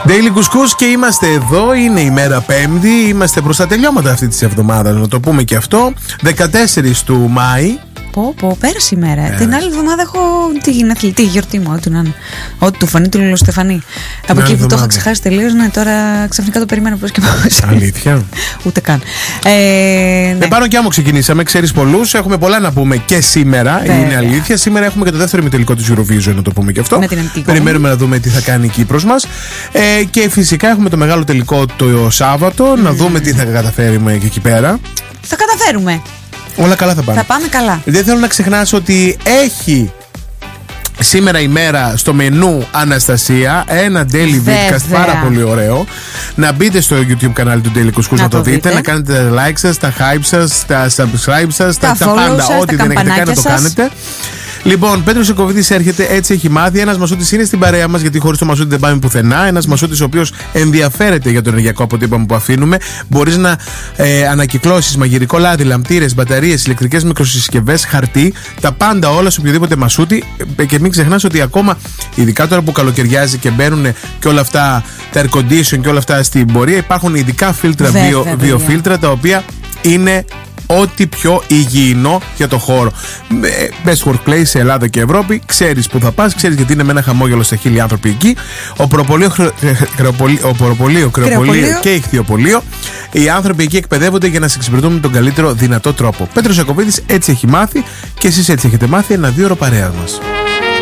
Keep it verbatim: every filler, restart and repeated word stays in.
Daily Couscous και είμαστε εδώ. Είναι η μέρα Πέμπτη. Είμαστε προς τα τελειώματα αυτή της εβδομάδας, να το πούμε και αυτό. δεκατέσσερις του Μάη. Πω, πω, πέρασε η μέρα. Την άλλη εβδομάδα έχω τη γυναίκλη, γιορτή μου, ό,τι να είναι. Ό,τι του φανεί του Λουλοστεφανή. Από εκεί που το είχα ξεχάσει τελείως, ναι, τώρα ξαφνικά το περιμένω πώς και πώς. Αλήθεια. Ούτε καν. Ε, ναι. Επάνω κι άμμο ξεκινήσαμε, ξέρεις πολλούς. Έχουμε πολλά να πούμε και σήμερα. Βέβαια. Είναι αλήθεια. Σήμερα έχουμε και το δεύτερο ημιτελικό της Eurovision, να το πούμε και αυτό. Με την Αντίγονη. Περιμένουμε να δούμε τι θα κάνει η Κύπρος μας. Ε, και φυσικά έχουμε το μεγάλο τελικό το Σάββατο. Mm. Να δούμε τι θα καταφέρουμε και εκεί πέρα. Θα καταφέρουμε. Όλα καλά θα πάνε. Θα πάμε καλά. Δεν θέλω να ξεχνάς ότι έχει σήμερα η μέρα στο μενού Αναστασία ένα daily vidcast πάρα πολύ ωραίο. Να μπείτε στο YouTube κανάλι του Daily Couscous να, να το δείτε, δείτε, να κάνετε τα like σας, τα hype σας, τα subscribe σας, τα, τα, τα πάντα, σας, ό,τι δεν έχετε κάνει να το κάνετε. Λοιπόν, Πέτρος Ιακωβίδης έρχεται, έτσι έχει μάθει. Ένας Μασούτης είναι στην παρέα μας, γιατί χωρίς το Μασούτη δεν πάμε πουθενά. Ένας Μασούτης ο οποίος ενδιαφέρεται για το ενεργειακό αποτύπωμα που αφήνουμε. Μπορείς να ε, ανακυκλώσεις μαγειρικό λάδι, λαμπτήρες, μπαταρίες, ηλεκτρικές μικροσυσκευές, χαρτί, τα πάντα όλα σε οποιοδήποτε Μασούτη. Και μην ξεχνάς ότι ακόμα, ειδικά τώρα που καλοκαιριάζει και μπαίνουν και όλα αυτά τα air condition και όλα αυτά στην πορεία, υπάρχουν ειδικά φίλτρα, βιοφίλτρα, τα οποία είναι ό,τι πιο υγιεινό για το χώρο. Best Workplace σε Ελλάδα και Ευρώπη. Ξέρεις που θα πας, ξέρεις γιατί είναι με ένα χαμόγελο στα χείλη άνθρωποι εκεί. Ο προπολείο, ο προπολείο, κρεοπολείο και ηχθειοπολείο. Οι άνθρωποι εκεί εκπαιδεύονται για να σε εξυπηρετούν με τον καλύτερο δυνατό τρόπο. Πέτρος Ιακωβίδης έτσι έχει μάθει και εσείς έτσι έχετε μάθει ένα δύο ώρο παρέας μας.